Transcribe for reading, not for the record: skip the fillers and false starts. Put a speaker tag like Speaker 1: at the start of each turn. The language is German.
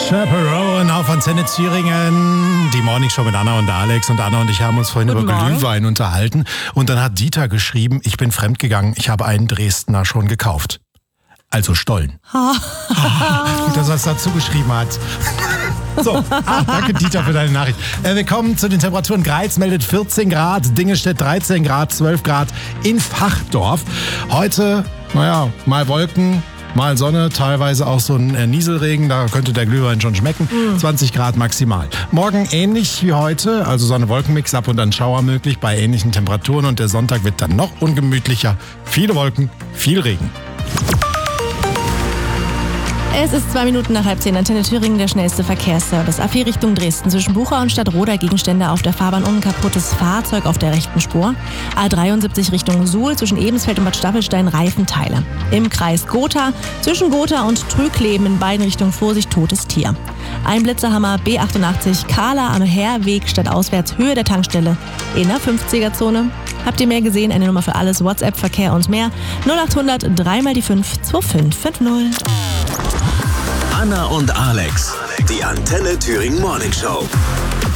Speaker 1: Chaperone auf Antenne Thüringen. Die Morningshow mit Anna und Alex. Und Anna und ich haben uns vorhin über Glühwein unterhalten. Und dann hat Dieter geschrieben, ich bin fremdgegangen, ich habe einen Dresdner schon gekauft. Also Stollen. Gut, dass er es dazu geschrieben hat. So, danke Dieter für deine Nachricht. Wir kommen zu den Temperaturen. Greiz meldet 14 Grad, Dingelstedt 13 Grad, 12 Grad in Fachdorf. Heute, mal Wolken, mal Sonne, teilweise auch so ein Nieselregen, da könnte der Glühwein schon schmecken. 20 Grad maximal. Morgen ähnlich wie heute, also Sonne-Wolken-Mix, ab und an Schauer möglich bei ähnlichen Temperaturen. Und der Sonntag wird dann noch ungemütlicher. Viele Wolken, viel Regen.
Speaker 2: Es ist 2 Minuten nach 9:30, Antenne Thüringen, der schnellste Verkehrsservice. A4 Richtung Dresden zwischen Bucha und Stadtroda, Gegenstände auf der Fahrbahn und ein kaputtes Fahrzeug auf der rechten Spur. A73 Richtung Suhl zwischen Ebensfeld und Bad Staffelstein, Reifenteile. Im Kreis Gotha zwischen Gotha und Trügleben in beiden Richtungen Vorsicht, totes Tier. Ein Blitzerhammer, B88 Kahler am Herweg stadtauswärts, Höhe der Tankstelle in der 50er-Zone. Habt ihr mehr gesehen? Eine Nummer für alles, WhatsApp, Verkehr und mehr. 0800 3 die 5 2550.
Speaker 3: Anna und Alex, die Antenne Thüringen Morningshow.